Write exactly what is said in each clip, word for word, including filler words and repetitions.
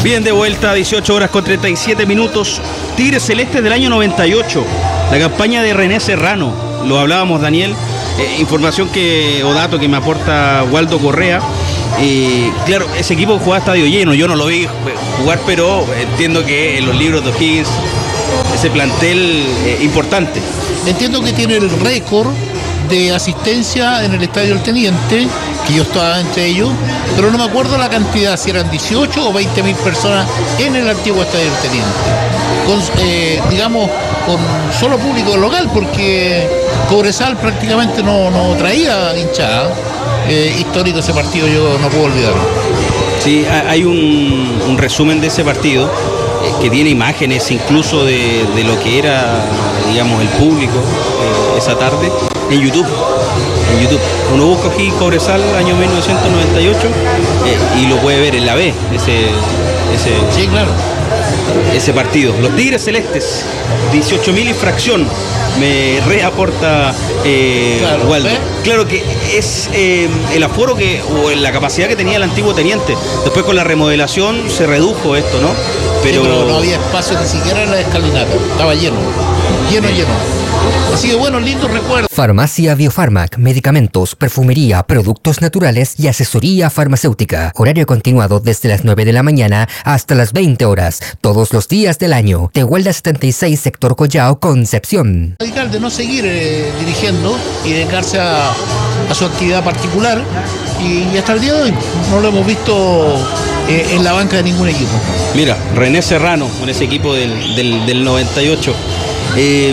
Bien, de vuelta, dieciocho horas con treinta y siete minutos. Tigres Celestes del año noventa y ocho. La campaña de René Serrano. Lo hablábamos, Daniel. Eh, información que, o dato que me aporta Waldo Correa. Eh, claro, ese equipo jugaba a estadio lleno. Yo no lo vi jugar, pero entiendo que en los libros de O'Higgins, ese plantel eh, importante. Entiendo que tiene el récord de asistencia en el Estadio del Teniente, que yo estaba entre ellos, pero no me acuerdo la cantidad, si eran dieciocho o veinte mil personas en el antiguo Estadio del Teniente. Con, eh, digamos, con solo público local, porque Cobresal prácticamente no, no traía hinchada. Eh, histórico ese partido, yo no puedo olvidarlo. Sí, hay un, un resumen de ese partido eh, que tiene imágenes incluso de, de lo que era, digamos, el público eh, esa tarde. En YouTube, en YouTube. Uno busca aquí Cobresal, año mil novecientos noventa y ocho, eh, y lo puede ver en la B, ese, ese, sí, claro. ese partido. Los Tigres Celestes, dieciocho mil y fracción, me reaporta eh, claro, Waldo. ¿eh? Claro que es eh, el aforo que, o la capacidad que tenía el antiguo teniente. Después con la remodelación se redujo esto, ¿no? Pero, sí, pero no había espacio ni siquiera en la escalinata, estaba lleno, lleno, lleno. Así que bueno, lindo recuerdo. Farmacia Biofarmac, medicamentos, perfumería, productos naturales y asesoría farmacéutica. Horario continuado desde las nueve de la mañana hasta las veinte horas, todos los días del año. Tehuelda setenta y seis, sector Collao, Concepción. Radical de no seguir eh, dirigiendo y dedicarse a, a su actividad particular, y, y hasta el día de hoy no lo hemos visto eh, en la banca de ningún equipo. Mira, René Serrano con ese equipo del, del, del noventa y ocho. Eh,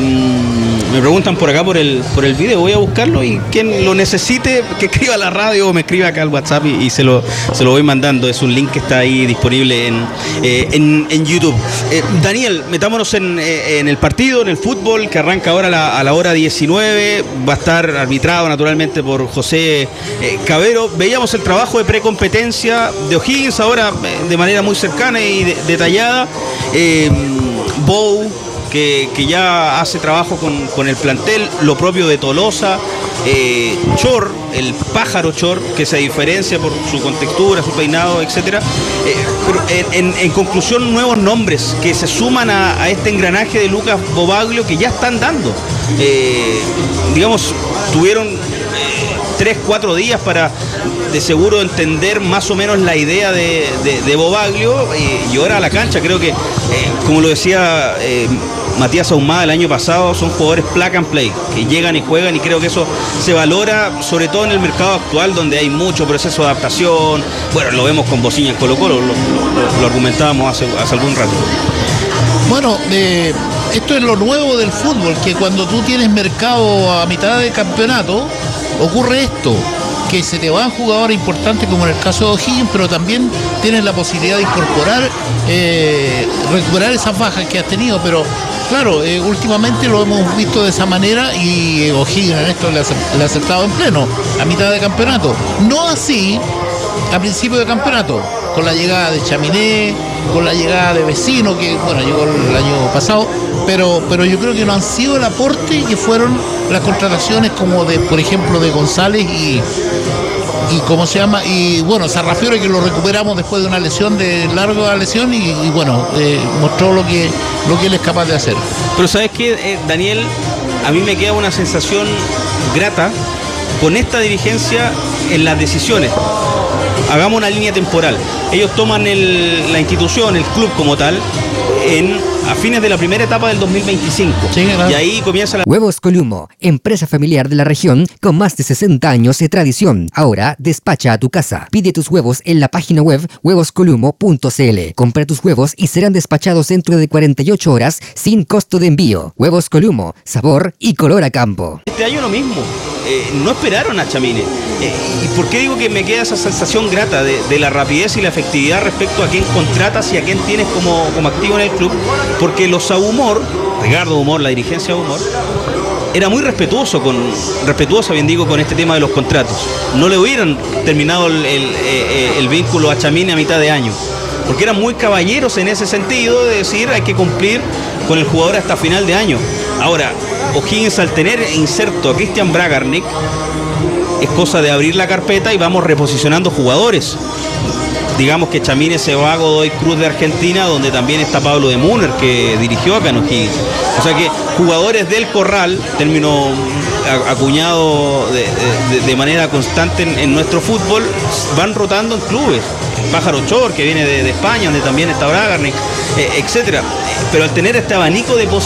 me preguntan por acá por el por el video, voy a buscarlo y quien lo necesite que escriba a la radio o me escriba acá al WhatsApp y, y se lo se lo voy mandando. Es un link que está ahí disponible en, eh, en, en YouTube. Eh, Daniel, metámonos en, eh, en el partido, en el fútbol, que arranca ahora a la, a la hora diecinueve. Va a estar arbitrado naturalmente por José eh, Cabero. Veíamos el trabajo de precompetencia de O'Higgins ahora eh, de manera muy cercana y de, detallada. Eh, Bow, Que, que ya hace trabajo con, con el plantel, lo propio de Tolosa, eh, Chor, el pájaro Chor, que se diferencia por su contextura, su peinado, etcétera. Eh, pero en, en, en conclusión, nuevos nombres que se suman a, a este engranaje de Lucas Bobaglio que ya están dando. Eh, digamos, tuvieron eh, tres, cuatro días para de seguro entender más o menos la idea de, de, de Bobaglio y, y ahora a la cancha. Creo que, eh, como lo decía eh, Matías Ahumada el año pasado, son jugadores plug and play, que llegan y juegan, y creo que eso se valora sobre todo en el mercado actual, donde hay mucho proceso de adaptación. Bueno, lo vemos con Bociña en Colo Colo, lo, lo, lo argumentábamos hace, hace algún rato. Bueno, eh, esto es lo nuevo del fútbol, que cuando tú tienes mercado a mitad de campeonato, ocurre esto, que se te van jugadores importantes como en el caso de O'Higgins, pero también tienes la posibilidad de incorporar, eh, recuperar esas bajas que has tenido, pero claro, eh, últimamente lo hemos visto de esa manera y O'Higgins en esto le ha, le ha acertado en pleno, a mitad de campeonato. No así a principio de campeonato, con la llegada de Chaminé, con la llegada de Vecino, que bueno, llegó el año pasado, pero, pero yo creo que no han sido el aporte que fueron las contrataciones como de, por ejemplo, de González y, y ¿cómo se llama? Y bueno, Sarrafiore, que lo recuperamos después de una lesión, de larga lesión, y, y bueno, eh, mostró lo que, lo que él es capaz de hacer. Pero ¿sabes qué, eh, Daniel? A mí me queda una sensación grata con esta dirigencia en las decisiones. Hagamos una línea temporal. Ellos toman el, la institución, el club como tal, en, a fines de la primera etapa del dos mil veinticinco. Sí, claro. Y ahí comienza la... Huevos Columo, empresa familiar de la región con más de sesenta años de tradición. Ahora despacha a tu casa. Pide tus huevos en la página web huevos columo punto c l. Compra tus huevos y serán despachados dentro de cuarenta y ocho horas sin costo de envío. Huevos Columo, sabor y color a campo. Este año lo mismo. Eh, no esperaron a Chamine. Eh, ¿Y por qué digo que me queda esa sensación grata de, de la rapidez y la efectividad respecto a quién contratas y a quién tienes como, como activo en el club? Porque los Ahumor, Ricardo Ahumor, la dirigencia de Ahumor, era muy respetuoso, con, respetuosa, bien digo, con este tema de los contratos. No le hubieran terminado el, el, el, el vínculo a Chamine a mitad de año, porque eran muy caballeros en ese sentido de decir hay que cumplir con el jugador hasta final de año. Ahora, O'Higgins, al tener inserto a Cristian Bragarnik, es cosa de abrir la carpeta y vamos reposicionando jugadores. digamos que Chamine se va a Godoy Cruz de Argentina, donde también está Pablo de Muner, que dirigió a Cano Higgins. O sea que jugadores del Corral, término acuñado de, de, de manera constante en, en nuestro fútbol, van rotando en clubes. Pájaro Chor, que viene de, de España, donde también está Bragarnik, eh, etcétera. Pero al tener este abanico de posibilidades,